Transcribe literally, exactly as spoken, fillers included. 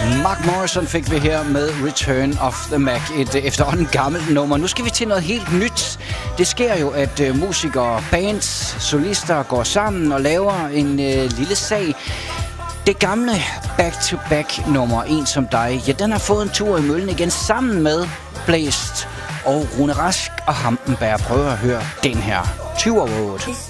Mark Morrison fik vi her med Return of the Mac, et efterhånden gammelt nummer. Nu skal vi til noget helt nyt. Det sker jo, at uh, musikere, bands, solister går sammen og laver en uh, lille sag. Det gamle Back-to-Back nummer, En som dig, ja, den har fået en tur i møllen igen sammen med Blæst og Rune Rask og Hampenberg. Prøv at høre den her. tyve over otte.